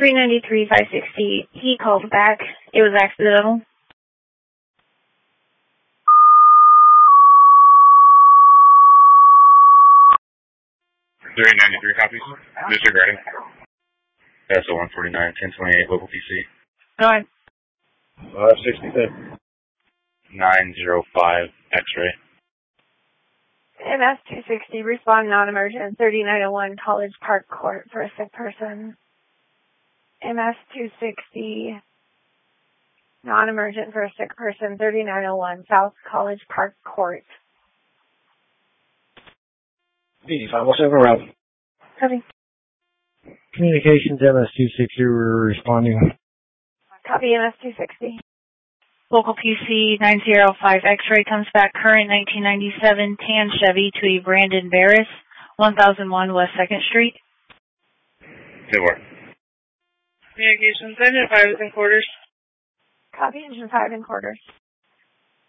393, 560. He called back. It was accidental. 393 copies. Disregarding. SO 149, 1028, local PC. Go ahead. 565. 905 X-ray. MS 260, respond non-emergent, 3901 College Park Court for a sick person. MS 260, non-emergent for a sick person, 3901 South College Park Court. 8507 route. Copy. Communications MS 260, we're responding. Copy MS 260. Local PC 905 X-ray comes back current 1997 tan Chevy to a Brandon Barris, 1001 West 2nd Street. Good work. Communications, engine 5 is in quarters. Copy, engine 5 in quarters.